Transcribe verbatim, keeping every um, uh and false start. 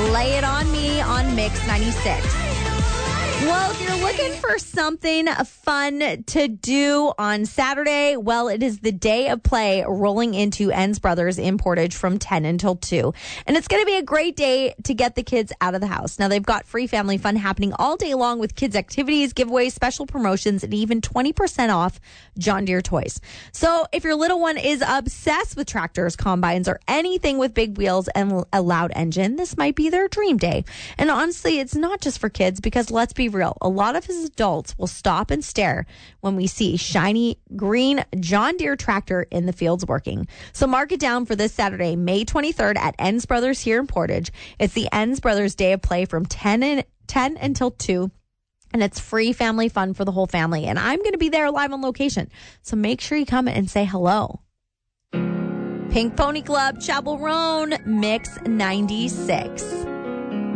Lay It On Me on Mix ninety-six. Well, if you're looking for something fun to do on Saturday, well, it is the day of play rolling into Enns Brothers in Portage from ten until two. And it's going to be a great day to get the kids out of the house. Now, they've got free family fun happening all day long with kids' activities, giveaways, special promotions, and even twenty percent off John Deere toys. So if your little one is obsessed with tractors, combines, or anything with big wheels and a loud engine, this might be their dream day. And honestly, it's not just for kids because let's be real, a lot of his adults will stop and stare when we see shiny green John Deere tractor in the fields working. So mark it down for this Saturday, May twenty-third at Enns Brothers here in Portage. It's the Enns Brothers Day of Play from ten, and, ten until two. And it's free family fun for the whole family. And I'm going to be there live on location. So make sure you come and say hello. Pink Pony Club, Chapel Roan, Mix ninety-six.